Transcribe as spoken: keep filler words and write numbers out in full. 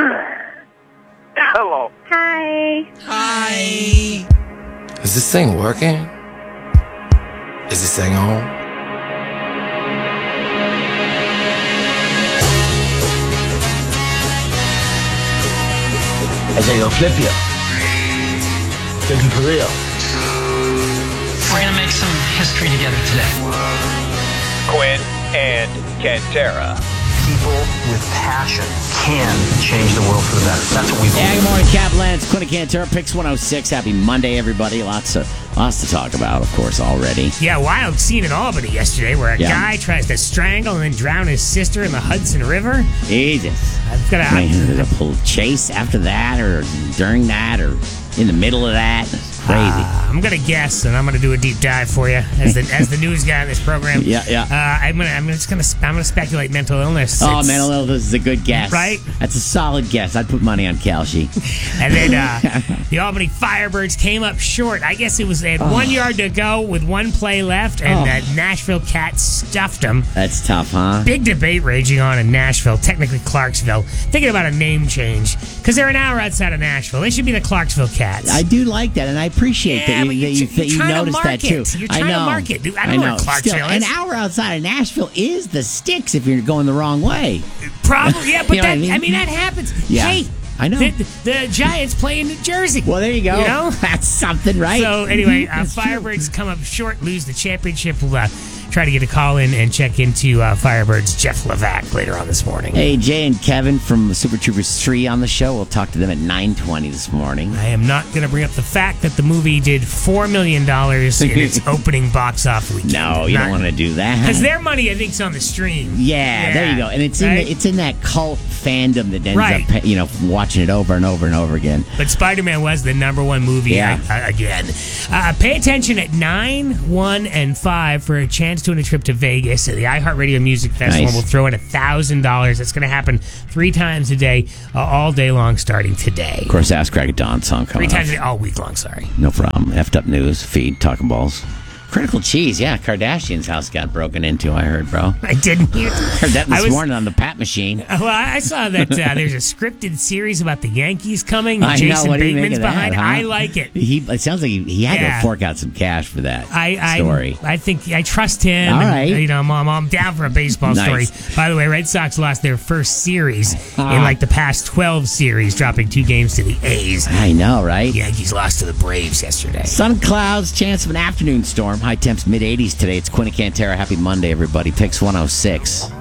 Hello. Hi. Hi. Is this thing working? Is this thing on? I say, yo, flip you. Flipping for real. We're going to make some history together today. Quinn and Cantera. People with passion can change the world for the better. That's what we believe. Yeah, good morning, Caplan's Quinn and Cantera, Pix one oh six. Happy Monday, everybody. Lots of lots to talk about, of course, already. Yeah, wild scene in Albany yesterday where a Yeah. guy tries to strangle and then drown his sister in the Hudson River. Jesus. I've got I mean, to... is it a pull chase after that, or during that, or in the middle of that? It's crazy. Uh, I'm gonna guess, and I'm gonna do a deep dive for you as the as the news guy in this program. Yeah, yeah. Uh, I'm gonna I'm just gonna I'm gonna speculate mental illness. Oh, It's- mental illness is a good guess. Right? That's a solid guess. I'd put money on Kalshi. And then uh, the Albany Firebirds came up short. I guess it was they had Oh. one yard to go with one play left, and Oh. that Nashville Cats stuffed them. That's tough, huh? Big debate raging on in Nashville, technically Clarksville, thinking about a name change because they're an hour outside of Nashville. They should be the Clarksville Cats. I do like that, and I appreciate Yeah, that you, but that you're you, tr- that you're you trying to noticed that too. market. You're I trying to know. market. Dude, I don't know where Clarksville Still, is. an hour outside of Nashville is the sticks if you're going the wrong way. Probably, yeah, but You know what that, I mean? I mean, that happens. Yeah, Hey, I know. The, the Giants play in New Jersey. Well, there you go. You know? That's something, right? So, anyway, uh, That's true. Firebirds come up short, lose the championship. We'll uh, try to get a call in and check into uh, Firebirds' Jeff Levac later on this morning. Hey, Jay and Kevin from Super Troopers three on the show. We'll talk to them at nine twenty this morning. I am not going to bring up the fact that the movie did four million dollars in its opening box office weekend. No, you don't want to do that. Because their money, I think, is on the stream. Yeah, there you go. And it's in right? the, it's in that cult fandom that ends Right. up, you know, watching it over and over and over again. But Spider-Man was the number one movie Yeah. uh, again. Uh, pay attention at nine, one, and five for a chance to win a trip to Vegas. The iHeartRadio Music Festival Nice. will throw in one thousand dollars. That's going to happen three times a day, uh, all day long, starting today. Of course, Ask Crack of Dawn song Three coming times up. a day, all week long, sorry. No problem. Effed up news, feed, talking balls. Critical Cheese, yeah. Kardashian's house got broken into, I heard, bro. I didn't hear Heard that I this was- morning on the Pat machine. Uh, Well, I saw that uh, there's a scripted series about the Yankees coming. I know. Jason What do you make Bateman's of that, behind. huh? I like it. He, it sounds like he, he had Yeah. to fork out some cash for that I, I, story. I think I trust him. All and, right. You know, I'm, I'm, I'm down for a baseball Nice. story. By the way, Red Sox lost their first series Ah. in like the past twelve series, dropping two games to the A's. I know, right? The Yankees lost to the Braves yesterday. Sun clouds, chance of an afternoon storm. High temps mid eighties today. It's Quinn and Cantera. Happy Monday, everybody. Pix one oh six.